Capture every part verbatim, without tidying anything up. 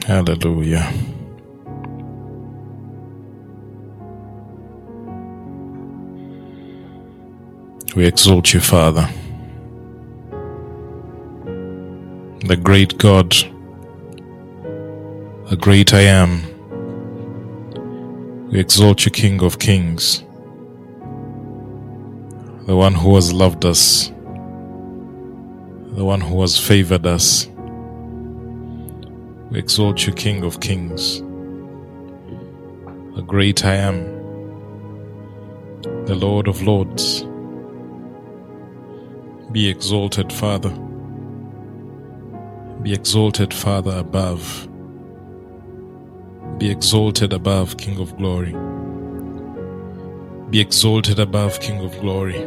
Hallelujah. We exalt you, Father, the great God, the great I am. We exalt you, King of Kings, the one who has loved us, the one who has favored us. We exalt you, King of Kings, the great I am, the Lord of Lords. Be exalted, Father. Be exalted, Father, above. Be exalted above, King of Glory. Be exalted above, King of Glory.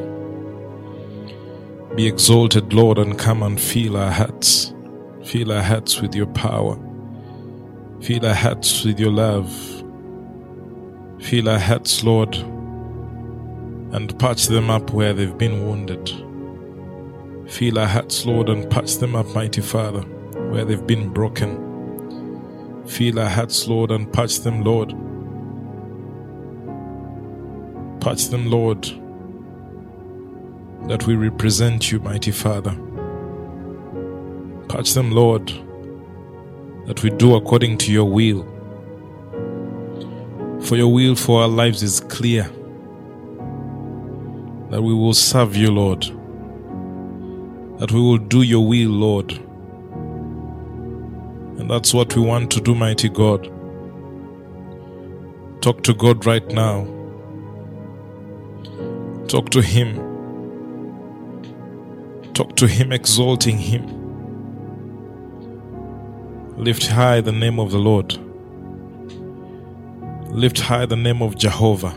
Be exalted, Lord, and come and fill our hearts. Fill our hearts with your power. Fill our hearts with your love. Fill our hearts, Lord, and patch them up where they've been wounded. Fill our hearts, Lord, and patch them up, mighty Father, where they've been broken. Fill our hearts, Lord, and patch them, Lord. Patch them, Lord, that we represent you, mighty Father. Patch them, Lord, that we do according to your will. For your will for our lives is clear, that we will serve you, Lord, that we will do your will, Lord. And that's what we want to do, mighty God. Talk to God right now. Talk to him. Talk to him, exalting him. Lift high the name of the Lord. Lift high the name of Jehovah,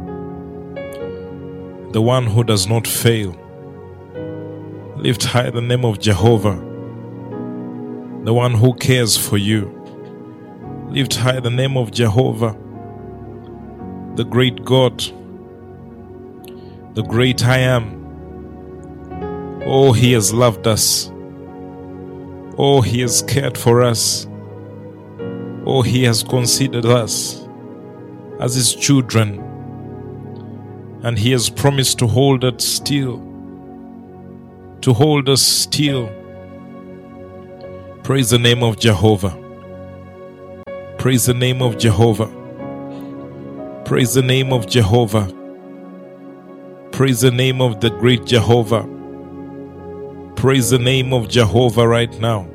the one who does not fail. Lift high the name of Jehovah, the one who cares for you. Lift high the name of Jehovah, the great God, the great I am. Oh, he has loved us. Oh, he has cared for us. Oh, he has considered us as his children. And he has promised to hold us still. To hold us still. Praise the name of Jehovah. Praise the name of Jehovah. Praise the name of Jehovah. Praise the name of the great Jehovah. Praise the name of Jehovah right now.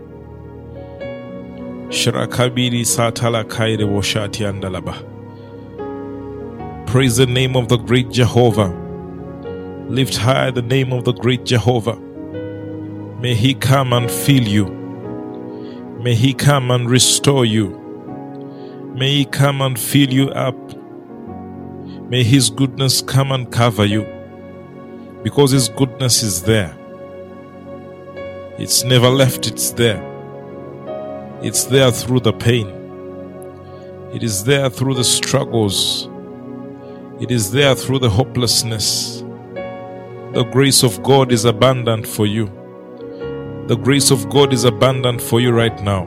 Shirakabiri satala kaire woshati andalaba. Praise the name of the great Jehovah. Lift high the name of the great Jehovah. May he come and fill you. May he come and restore you. May he come and fill you up. May his goodness come and cover you. Because his goodness is there. It's never left, it's there. It's there through the pain. It is there through the struggles. It is there through the hopelessness. The grace of God is abundant for you. The grace of God is abundant for you right now.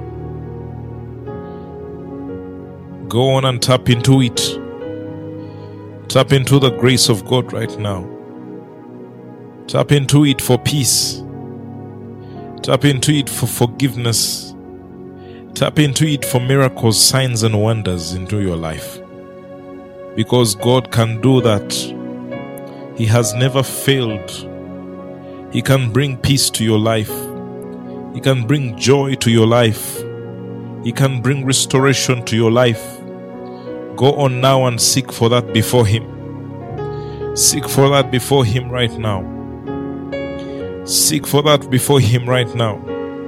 Go on and tap into it. Tap into the grace of God right now. Tap into it for peace. Tap into it for forgiveness. Tap into it for miracles, signs and wonders into your life. Because God can do that. He has never failed. He can bring peace to your life. He can bring joy to your life. He can bring restoration to your life. Go on now and seek for that before him. Seek for that before him right now. Seek for that before him right now.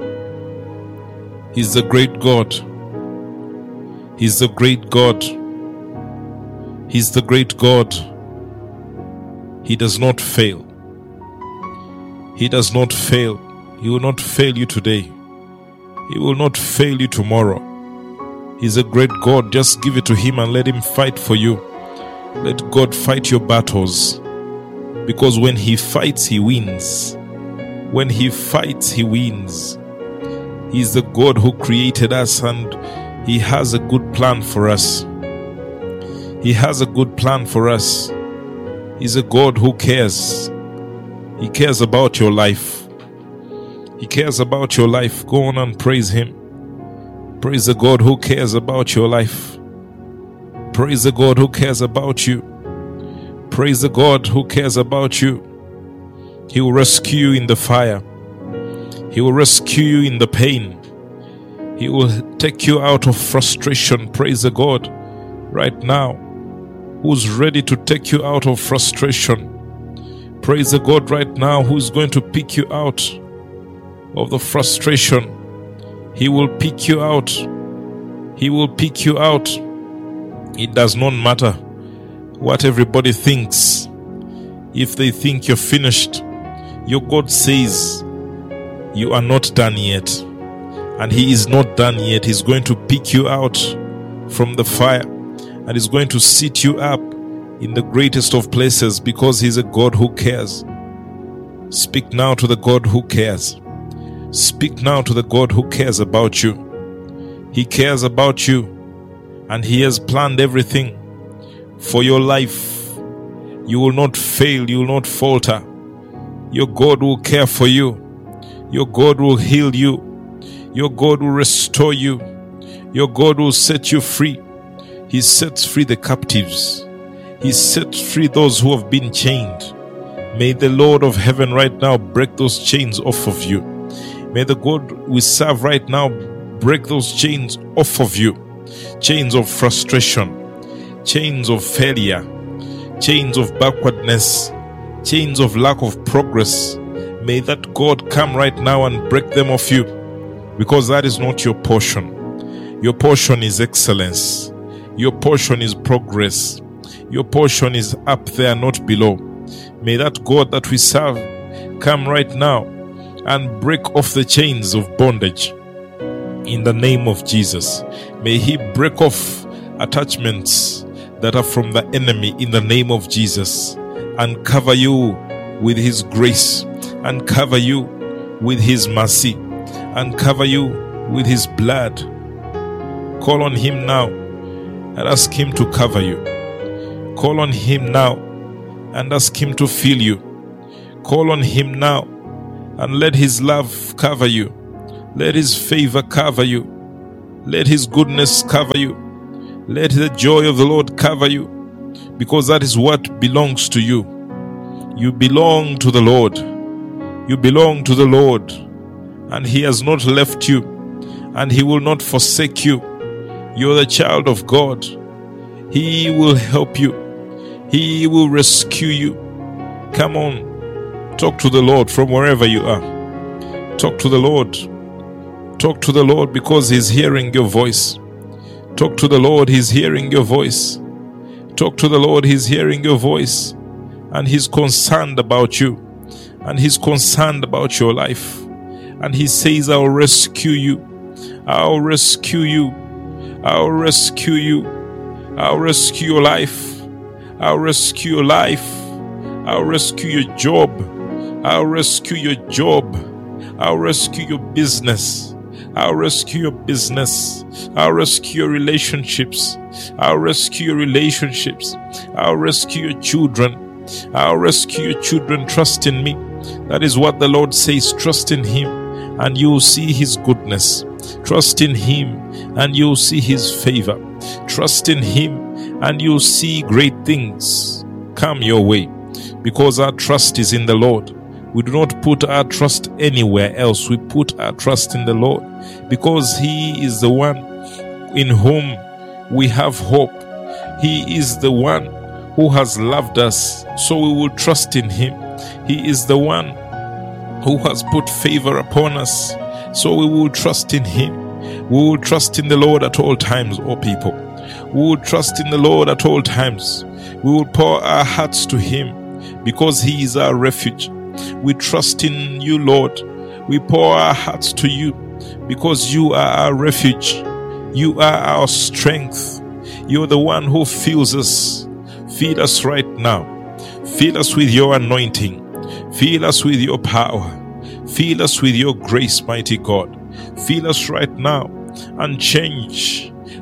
He's the great God. He's the great God. He's the great God. He does not fail. He does not fail. He will not fail you today. He will not fail you tomorrow. He's a great God. Just give it to him and let him fight for you. Let God fight your battles. Because when he fights, he wins. When he fights, he wins. He's the God who created us, and He has a good plan for us. He has a good plan for us. He's a God who cares. He cares about your life. He cares about your life. Go on and praise Him. Praise the God who cares about your life. Praise the God who cares about you. Praise the God who cares about you. He will rescue you in the fire. He will rescue you in the pain. He will take you out of frustration. Praise the God right now who's ready to take you out of frustration. Praise the God right now who's going to pick you out of the frustration. He will pick you out. He will pick you out. It does not matter what everybody thinks. If they think you're finished, your God says you are not done yet. And He is not done yet. He's going to pick you out from the fire and He's going to sit you up in the greatest of places because He's a God who cares. Speak now to the God who cares. Speak now to the God who cares about you. He cares about you and He has planned everything for your life. You will not fail. You will not falter. Your God will care for you. Your God will heal you. Your God will restore you. Your God will set you free. He sets free the captives. He sets free those who have been chained. May the Lord of heaven right now break those chains off of you. May the God we serve right now break those chains off of you. Chains of frustration, chains of failure, chains of backwardness, chains of lack of progress. May that God come right now and break them off you, because that is not your portion. Your portion is excellence. Your portion is progress. Your portion is up there, not below. May that God that we serve come right now and break off the chains of bondage in the name of Jesus. May He break off attachments that are from the enemy in the name of Jesus and cover you with His grace and cover you with His mercy and cover you with His blood. Call on Him now and ask Him to cover you. Call on Him now and ask Him to fill you. Call on Him now and let His love cover you. Let His favor cover you. Let His goodness cover you. Let the joy of the Lord cover you, because that is what belongs to you. You belong to the Lord. You belong to the Lord, and He has not left you, and He will not forsake you. You're the child of God. He will help you. He will rescue you. Come on, talk to the Lord from wherever you are. Talk to the Lord. Talk to the Lord, because He's hearing your voice. Talk to the Lord, He's hearing your voice. Talk to the Lord, He's hearing your voice. And He's concerned about you. And He's concerned about your life. And He says, I'll rescue you. I'll rescue you. I'll rescue you. I'll rescue your life. I'll rescue your life. I'll rescue your job. I'll rescue your job. I'll rescue your business. I'll rescue your business. I'll rescue your relationships. I'll rescue your relationships. I'll rescue your children. I'll rescue your children. Trust in me. That is what the Lord says. Trust in Him and you will see His goodness. Trust in Him and you will see His favor. Trust in Him and you will see great things come your way, because our trust is in the Lord. We do not put our trust anywhere else. We put our trust in the Lord, because He is the one in whom we have hope. He is the one who has loved us, so we will trust in Him. He is the one who has put favor upon us, so we will trust in Him. We will trust in the Lord at all times, O people. We will trust in the Lord at all times. We will pour our hearts to Him, because He is our refuge. We trust in you, Lord. We pour our hearts to you, because you are our refuge. You are our strength. You're the one who fills us. Fill us right now. Fill us with your anointing. Fill us with your power. Fill us with your grace, mighty God. Fill us right now and change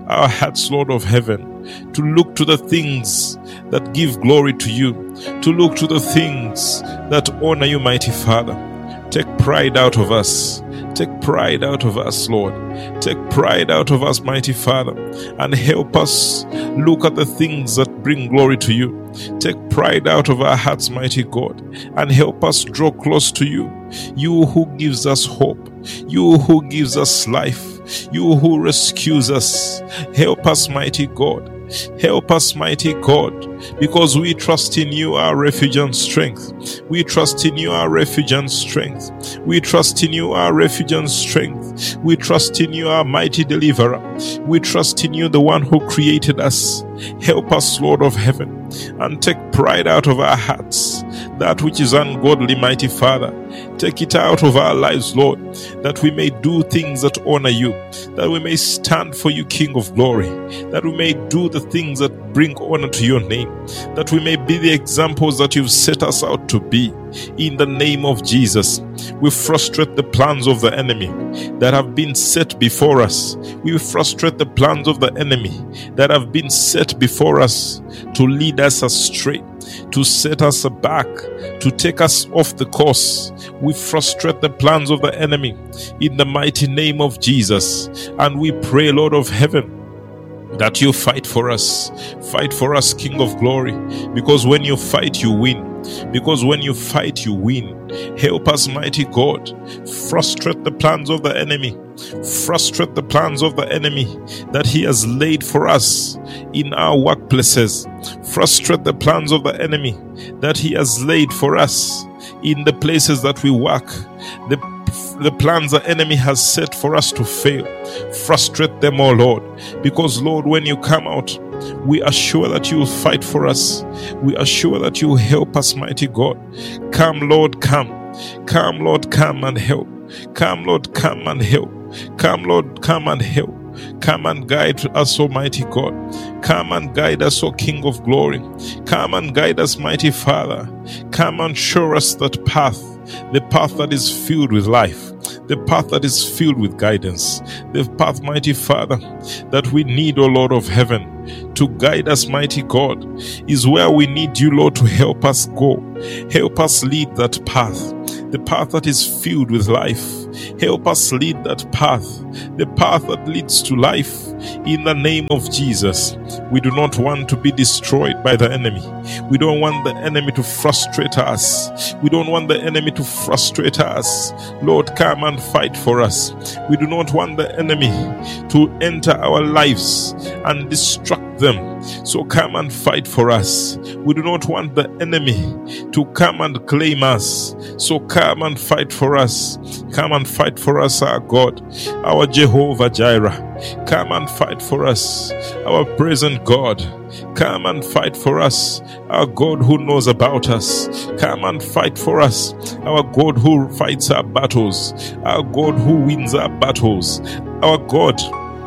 our hearts, Lord of heaven, to look to the things that give glory to you, to look to the things that honor you, mighty Father. Take pride out of us. Take pride out of us, Lord. Take pride out of us, mighty Father, and help us look at the things that bring glory to you. Take pride out of our hearts, mighty God, and help us draw close to you. You who gives us hope, you who gives us life, you who rescues us. Help us, mighty God. Help us, mighty God, because we trust in you, our refuge and strength. We trust in you, our refuge and strength. We trust in you, our refuge and strength. We trust in you, our mighty deliverer. We trust in you, the one who created us. Help us, Lord of heaven, and take pride out of our hearts, that which is ungodly, mighty Father. Take it out of our lives, Lord, that we may do things that honor you, that we may stand for you, King of glory, that we may do the things that bring honor to your name, that we may be the examples that you've set us out to be. In the name of Jesus, we frustrate the plans of the enemy that have been set before us. We frustrate the plans of the enemy that have been set before us to lead us astray, to set us back, to take us off the course. We frustrate the plans of the enemy in the mighty name of Jesus. And we pray, Lord of heaven, that you fight for us. Fight for us, King of glory, because when you fight, you win. Because when you fight, you win. Help us, mighty God. Frustrate the plans of the enemy. Frustrate the plans of the enemy that he has laid for us in our workplaces. Frustrate the plans of the enemy that he has laid for us in the places that we work. The The plans the enemy has set for us to fail. Frustrate them, oh Lord. Because, Lord, when you come out, we are sure that you will fight for us. We are sure that you will help us, mighty God. Come, Lord, come. Come, Lord, come and help. Come, Lord, come and help. Come, Lord, come and help. Come and guide us, Almighty God. Come and guide us, O King of glory. Come and guide us, mighty Father. Come and show us that path, the path that is filled with life, the path that is filled with guidance, the path, mighty Father, that we need, O Lord of heaven, to guide us, mighty God, is where we need you, Lord, to help us go. Help us lead that path, the path that is filled with life. Help us lead that path, the path that leads to life. In the name of Jesus, we do not want to be destroyed by the enemy. We don't want the enemy to frustrate us. We don't want the enemy to frustrate us. Lord, come and fight for us. We do not want the enemy to enter our lives and destruct them. So come and fight for us. We do not want the enemy to come and claim us. So come and fight for us. Come and fight for us, our God, our Jehovah Jireh. Come and fight for us, our present God. Come and fight for us, our God who knows about us. Come and fight for us, our God who fights our battles, our God who wins our battles, our God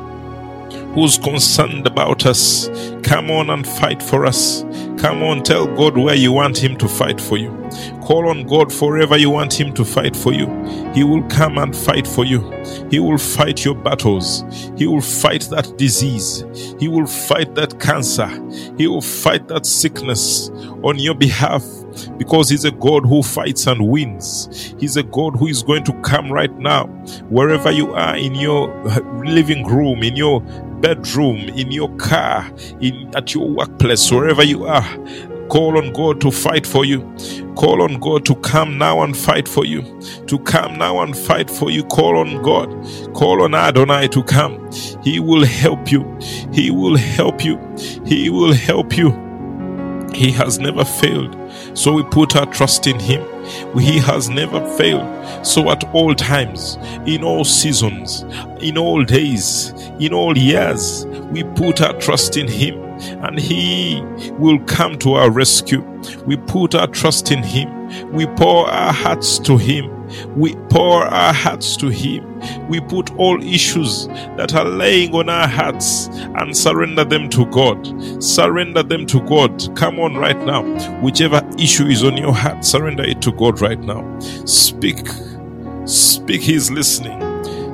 who's concerned about us. Come on and fight for us. Come on, tell God where you want him to fight for you. Call on God forever you want him to fight for you. He will come and fight for you. He will fight your battles. He will fight that disease. He will fight that cancer. He will fight that sickness on your behalf, because he's a God who fights and wins. He's a God who is going to come right now, wherever you are, in your living room, in your bedroom, in your car, in at your workplace, wherever you are. Call on God to fight for you. Call on God to come now and fight for you. To come now and fight for you. Call on God. Call on Adonai to come. He will help you. He will help you. He will help you. He has never failed. So we put our trust in him. He has never failed. So at all times, in all seasons, in all days, in all years, we put our trust in him, and he will come to our rescue. We put our trust in him. We pour our hearts to him. We pour our hearts to him. We put all issues that are laying on our hearts and surrender them to God. Surrender them to God. Come on right now. Whichever issue is on your heart, surrender it to God right now. Speak. Speak. He's listening.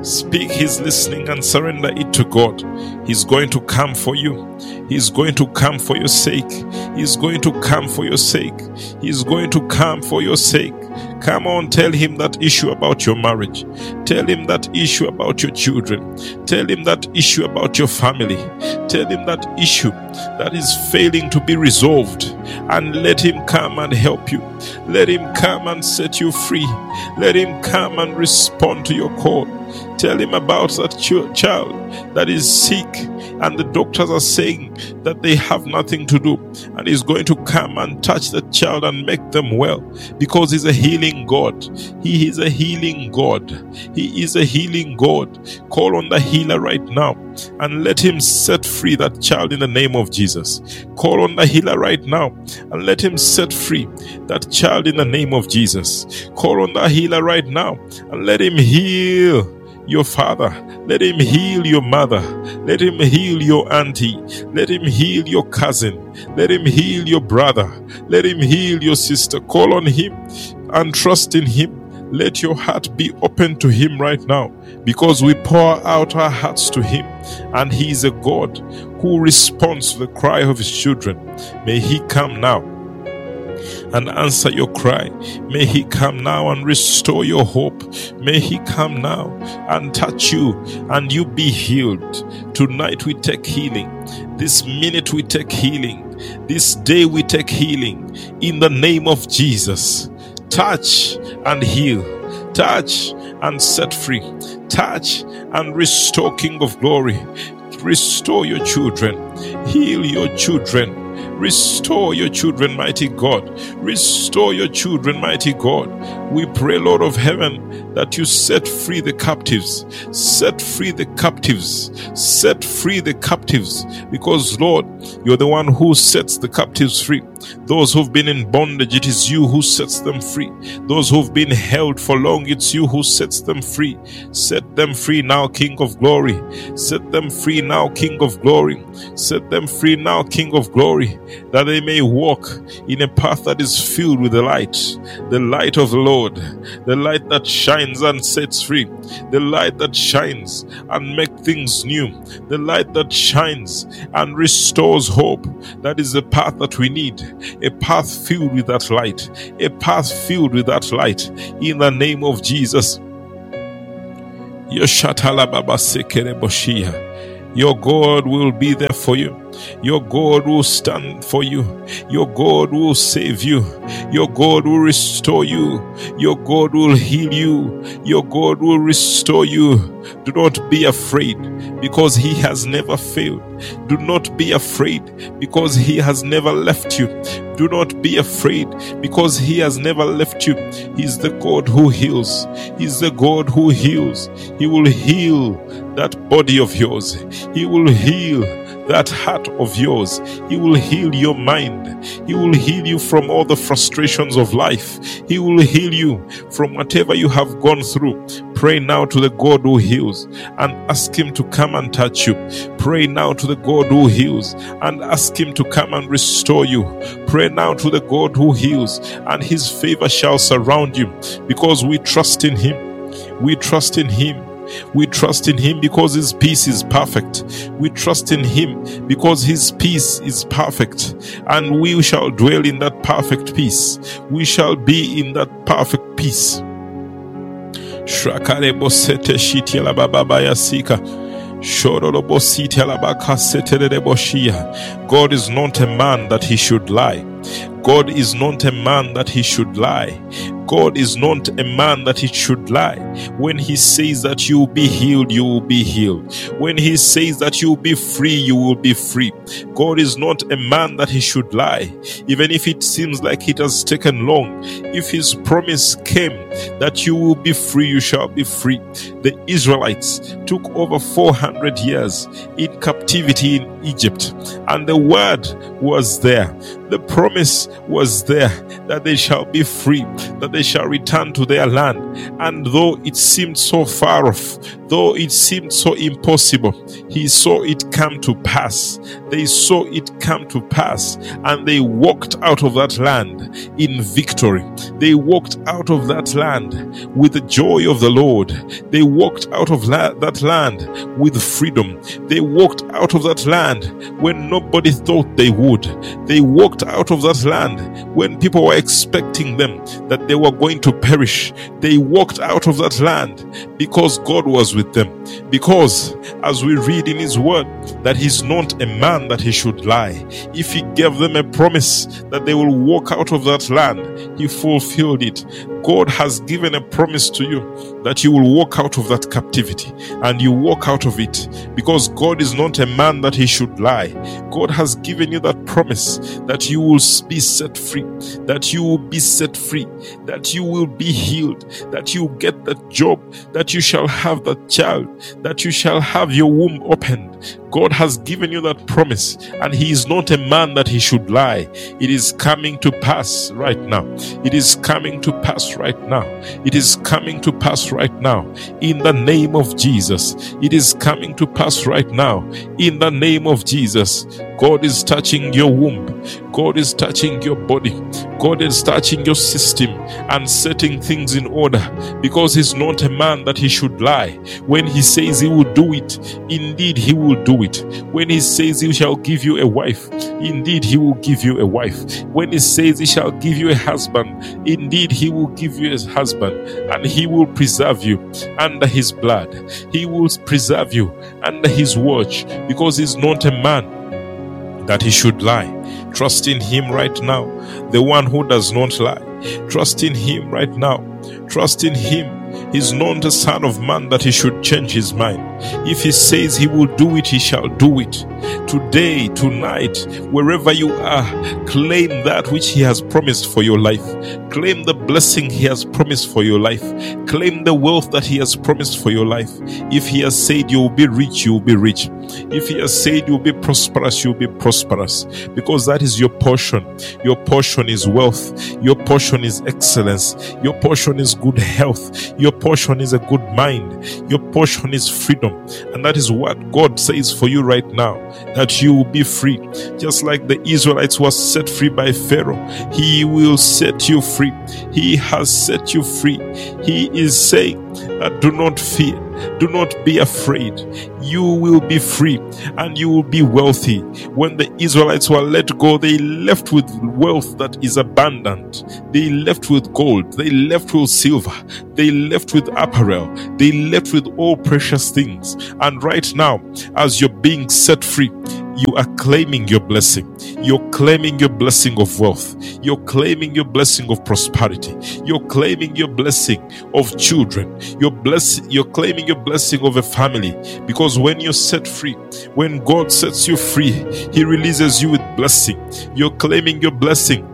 Speak his listening and surrender it to God. He's going to come for you. He's going to come for your sake. He's going to come for your sake. He's going to come for your sake. Come on, tell him that issue about your marriage. Tell him that issue about your children. Tell him that issue about your family. Tell him that issue that is failing to be resolved. And let him come and help you. Let him come and set you free. Let him come and respond to your call. Tell him about that ch- child that is sick and the doctors are saying that they have nothing to do, and he's going to come and touch the child and make them well, because he's a healing God. He is a healing God. He is a healing God. Call on the healer right now and let him set free that child in the name of Jesus. Call on the healer right now and let him set free that child in the name of Jesus. Call on the healer right now and let him heal your father. Let him heal your mother. Let him heal your auntie. Let him heal your cousin. Let him heal your brother. Let him heal your sister. Call on him and trust in him. Let your heart be open to him right now, because we pour out our hearts to him, and he is a God who responds to the cry of his children. May he come now and answer your cry. May he come now and restore your hope. May he come now and touch you and you be healed. Tonight we take healing. This minute we take healing. This day we take healing. In the name of Jesus. Touch and heal. Touch and set free. Touch and restore, King of Glory. Restore your children. Heal your children. Restore your children, mighty God. Restore your children, mighty God. We pray, Lord of heaven, that you set free the captives. Set free the captives. Set free the captives. Because, Lord, you're the one who sets the captives free. Those who've been in bondage, it is you who sets them free. Those who've been held for long, it's you who sets them free. Set them free now, King of Glory. Set them free now, King of Glory. Set them free now, King of Glory, that they may walk in a path that is filled with the light, the light of the Lord, the light that shines and sets free, the light that shines and makes things new, the light that shines and restores hope. That is the path that we need, a path filled with that light, a path filled with that light, in the name of Jesus. Yoshatala Baba Sekere Boshia. Your God will be there for you. Your God will stand for you. Your God will save you. Your God will restore you. Your God will heal you. Your God will restore you. Do not be afraid, because he has never failed. Do not be afraid, because he has never left you. Do not be afraid, because he has never left you. He's the God who heals. He's the God who heals. He will heal that body of yours. He will heal that heart of yours. He will heal your mind. He will heal you from all the frustrations of life. He will heal you from whatever you have gone through. Pray now to the God who heals and ask him to come and touch you. Pray now to the God who heals and ask him to come and restore you. Pray now to the God who heals, and his favor shall surround you, because we trust in him. We trust in him. We trust in him because his peace is perfect. We trust in him because his peace is perfect, and we shall dwell in that perfect peace. We shall be in that perfect peace. Shrakare bosete shiti la baba yasika. God is not a man that he should lie. God is not a man that he should lie. God is not a man that he should lie. When he says that you will be healed, you will be healed. When he says that you will be free, you will be free. God is not a man that he should lie. Even if it seems like it has taken long, if his promise came that you will be free, you shall be free. The Israelites took over four hundred years in captivity in Egypt, and the word was there. The promise was there that they shall be free, that they shall return to their land. And though it seemed so far off, though it seemed so impossible, he saw it come to pass. They saw it come to pass, and they walked out of that land in victory. They walked out of that land with the joy of the Lord. They walked out of la- that land with freedom. They walked out of that land when nobody thought they would. They walked out of that land when people were expecting them, that they were going to perish. They walked out of that land because God was with them. Because, as we read in his word, that he's not a man that he should lie. If he gave them a promise that they will walk out of that land, he fulfilled it. God has given a promise to you that you will walk out of that captivity, and you walk out of it, because God is not a man that he should lie. God has given you that promise that you will be set free, that you will be set free, that you will be healed, that you get that job, that you shall have that child, that you shall have your womb opened. God has given you that promise, and he is not a man that he should lie. It is coming to pass right now. It is coming to pass right now. It is coming to pass right now in the name of Jesus. It is coming to pass right now in the name of Jesus. God is touching your womb. God is touching your body. God is touching your system and setting things in order, because he's not a man that he should lie. When he says he will do it, indeed he will do it. When he says he shall give you a wife, indeed he will give you a wife. When he says he shall give you a husband, indeed he will give you a husband, and he will preserve you under his blood. He will preserve you under his watch, because he's not a man that he should lie. Trust in him right now, the one who does not lie. Trust in him right now. Trust in him. He's not a son of man that he should change his mind. If he says he will do it, he shall do it. Today, tonight, wherever you are, claim that which he has promised for your life. Claim the blessing he has promised for your life. Claim the wealth that he has promised for your life. If he has said you will be rich, you will be rich. If he has said you will be prosperous, you will be prosperous, because that is your portion. Your portion is wealth. Your portion is excellence. Your portion is good health. Your portion is a good mind. Your portion is freedom. And that is what God says for you right now, that you will be free. Just like the Israelites were set free by Pharaoh, he will set you free. He has set you free. He is saying that do not fear. Do not be afraid. You will be free and you will be wealthy. When the Israelites were let go, they left with wealth that is abundant. They left with gold. They left with silver. They left with apparel. They left with all precious things. And right now, as you're being set free, you are claiming your blessing. You're claiming your blessing of wealth. You're claiming your blessing of prosperity. You're claiming your blessing of children. You're blessing, you're claiming your blessing of a family. Because when you're set free, when God sets you free, he releases you with blessing. You're claiming your blessing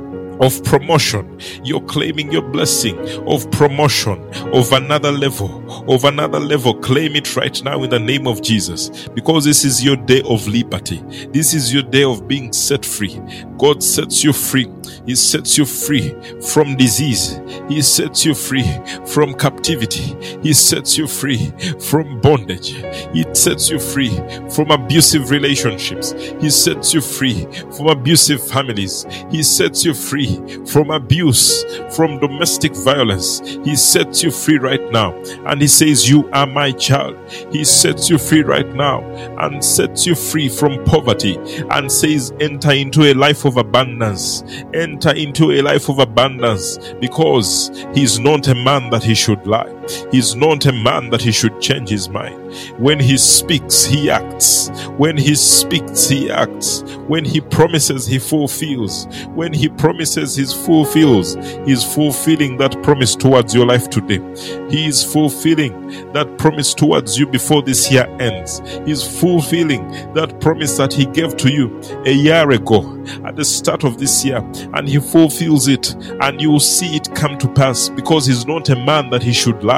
of promotion. You're claiming your blessing of promotion, of another level, of another level. Claim it right now in the name of Jesus, because this is your day of liberty. This is your day of being set free. God sets you free. He sets you free from disease. He sets you free from captivity. He sets you free from bondage. He sets you free from abusive relationships. He sets you free from abusive families. He sets you free from abuse, from domestic violence. He sets you free right now, and he says, you are my child. He sets you free right now and sets you free from poverty, and says, enter into a life of abundance. Enter into a life of abundance, because he's not a man that he should lie. He's not a man that he should change his mind. When he speaks, he acts. When he speaks, he acts. When he promises, he fulfills. When he promises, he fulfills. He's fulfilling that promise towards your life today. He is fulfilling that promise towards you before this year ends. He's fulfilling that promise that he gave to you a year ago at the start of this year, and he fulfills it, and you will see it come to pass, because he's not a man that he should lie.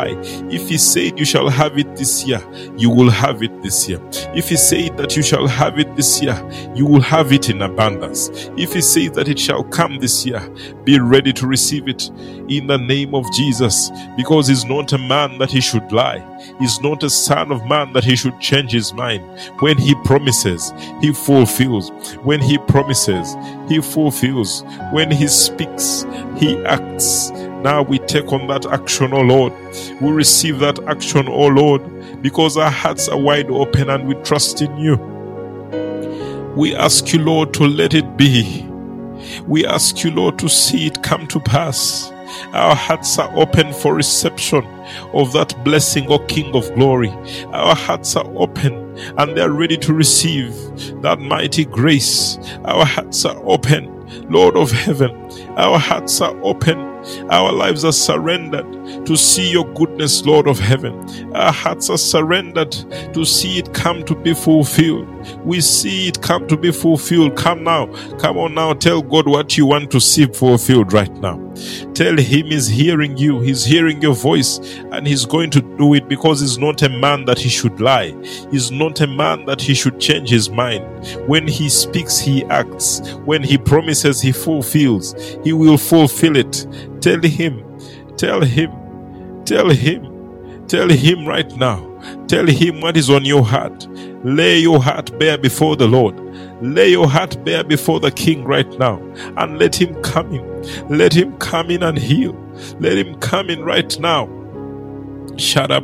lie. If he said you shall have it this year, you will have it this year. If he said that you shall have it this year, you will have it in abundance. If he says that it shall come this year, be ready to receive it in the name of Jesus, because he's not a man that he should lie. He's not a son of man that he should change his mind. When he promises, he fulfills. When he promises, he fulfills. When he speaks, he acts. Now we take on that action, O Lord. We receive that action, O Lord, because our hearts are wide open and we trust in you. We ask you, Lord, to let it be. We ask you, Lord, to see it come to pass. Our hearts are open for reception of that blessing, O King of glory. Our hearts are open and they are ready to receive that mighty grace. Our hearts are open, Lord of heaven. Our hearts are open. Our lives are surrendered to see your goodness, Lord of heaven. Our hearts are surrendered to see it come to be fulfilled. We see it come to be fulfilled. Come now. Come on now. Tell God what you want to see fulfilled right now. Tell him he's hearing you. He's hearing your voice and he's going to do it, because he's not a man that he should lie. He's not a man that he should change his mind. When he speaks, he acts. When he promises, he fulfills. He will fulfill it. Tell him, tell him, tell him, tell him right now. Tell him what is on your heart. Lay your heart bare before the Lord. Lay your heart bare before the King right now, and let him come in. Let him come in and heal. Let him come in right now. Is not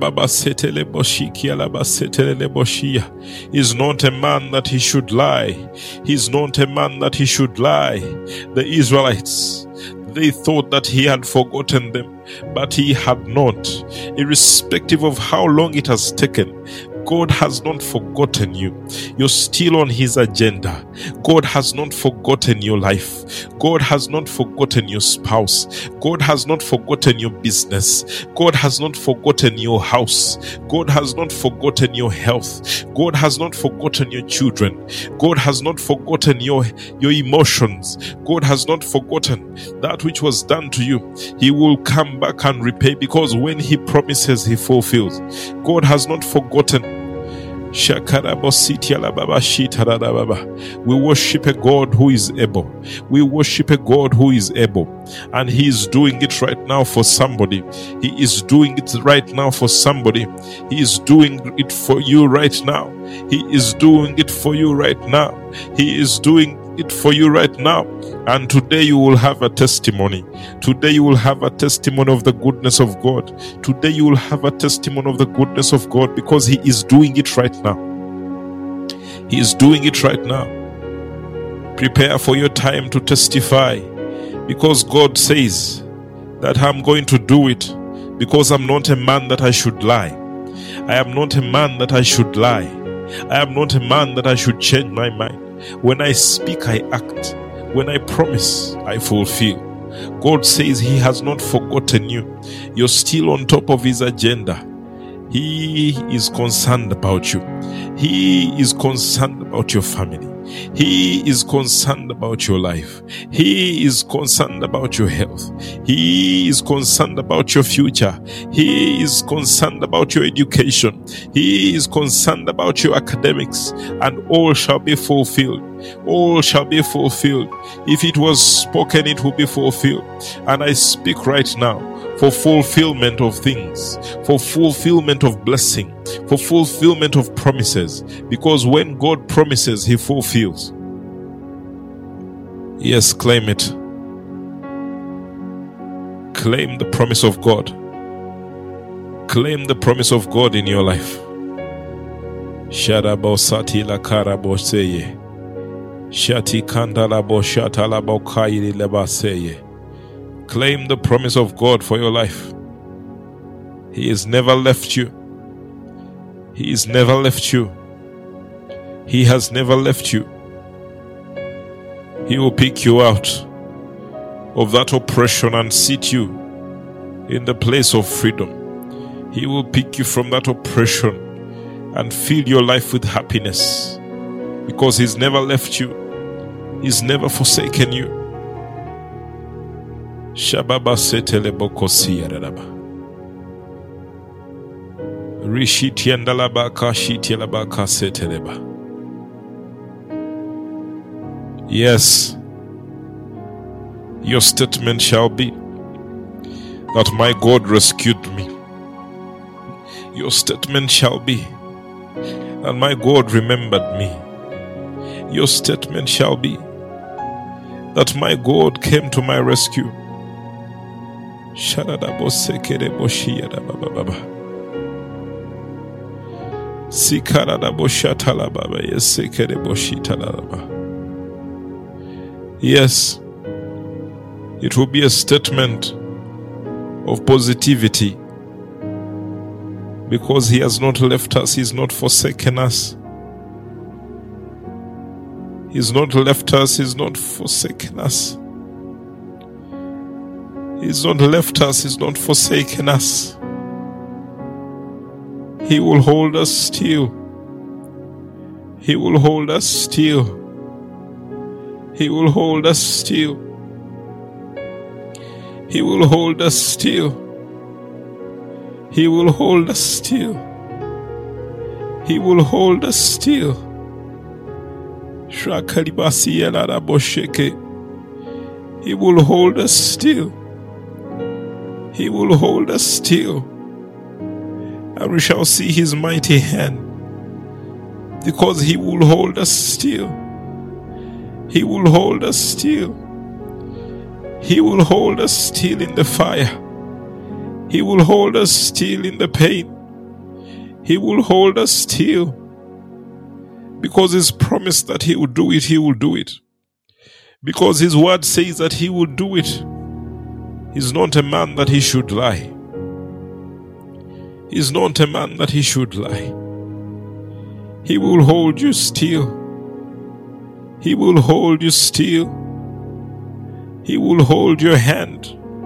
a man that he should lie. He's not a man that he should lie. The Israelites, they thought that he had forgotten them, but he had not. Irrespective of how long it has taken, God has not forgotten you. You're still on his agenda. God has not forgotten your life. God has not forgotten your spouse. God has not forgotten your business. God has not forgotten your house. God has not forgotten your health. God has not forgotten your children. God has not forgotten your, your emotions. God has not forgotten that which was done to you. He will come back and repay, because when he promises, he fulfills. God has not forgotten. We worship a God who is able. We worship a God who is able. And he is doing it right now for somebody. He is doing it right now for somebody. He is doing it for you right now. He is doing it for you right now. He is doing it for you right now. And today you will have a testimony. Today you will have a testimony of the goodness of God. Today you will have a testimony of the goodness of God, because he is doing it right now. He is doing it right now. Prepare for your time to testify, because God says that I'm going to do it, because I'm not a man that I should lie. I am not a man that I should lie. I am not a man that I should change my mind. When I speak, I act. When I promise, I fulfill. God says he has not forgotten you. You're still on top of his agenda. He is concerned about you. He is concerned about your family. He is concerned about your life. He is concerned about your health. He is concerned about your future. He is concerned about your education. He is concerned about your academics, and all shall be fulfilled. All shall be fulfilled. If it was spoken, it will be fulfilled. And I speak right now for fulfillment of things, for fulfillment of blessing, for fulfillment of promises, because when God promises, he fulfills. Yes, claim it. Claim the promise of God. Claim the promise of God in your life. Shadabosati la karaboseye. Shati kandalabo shatalabo kairi lebaseye. Claim the promise of God for your life. He has never left you. He has never left you. He has never left you. He will pick you out of that oppression and seat you in the place of freedom. He will pick you from that oppression and fill your life with happiness, because he's never left you. He's never forsaken you. Shababa setele bokosi yaraba. Rishitiandalabaka shitialabaka seteleba. Yes, your statement shall be that my God rescued me. Your statement shall be that my God remembered me. Your statement shall be that my God came to my rescue. Shadadabosekedeboshiyadabababa. Sikaradaboshatalababa yesekedeboshitalababa. Yes, it will be a statement of positivity, because He has not left us, He's not forsaken us. He's not left us, He's not forsaken us. He's not left us, He's not forsaken us. He will hold us still. He will hold us still. He will hold us still. He will hold us still. He will hold us still. He will hold us still. Shrakalibasi yalada bosheke. He will hold us still. He will hold us still. And we shall see His mighty hand, because He will hold us still. He will hold us still. He will hold us still in the fire. He will hold us still in the pain. He will hold us still. Because He's promised that He will do it, He will do it. Because His word says that He will do it. He's not a man that He should lie. He's not a man that He should lie. He will hold you still. He will hold you still. He will hold your hand.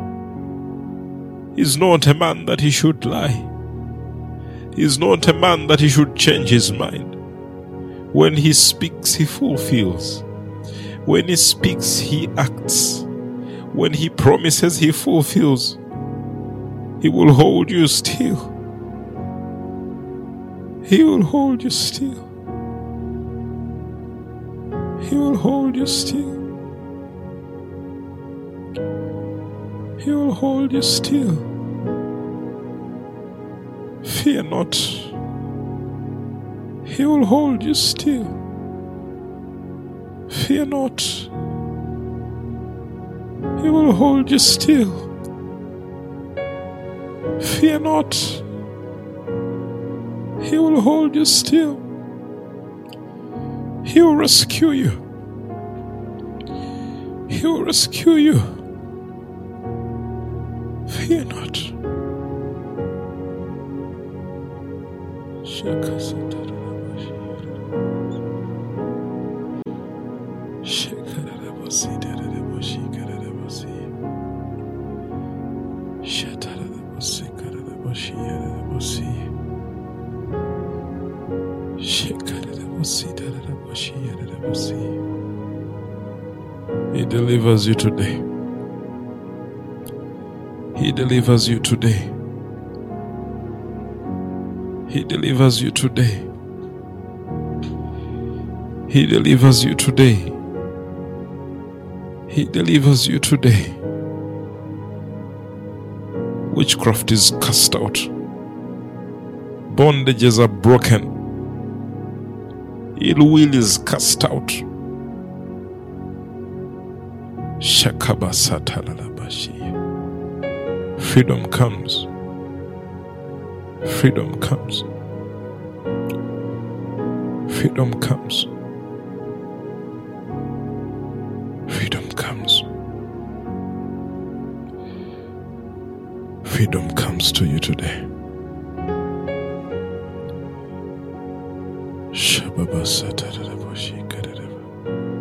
He's not a man that He should lie. He's not a man that He should change His mind. When He speaks, He fulfills. When He speaks, He acts. When He promises, He fulfills. He will hold you still. He will hold you still. He will hold you still. He will hold you still. Fear not. He will hold you still. Fear not. He will hold you still. Fear not. He will hold you still. He will rescue you. He will rescue you. Fear not. He delivers you today. He delivers you today. He delivers you today. He delivers you today. He delivers you today. Witchcraft is cast out. Bondages are broken. Ill will is cast out. Freedom comes. Freedom comes. Freedom comes. Freedom comes. Freedom comes to you today. Shababa Satara.